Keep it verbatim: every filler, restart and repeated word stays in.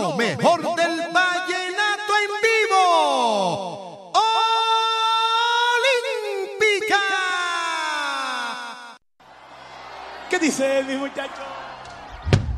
Lo mejor del vallenato en vivo. Olímpica. ¿Qué dice mi muchacho?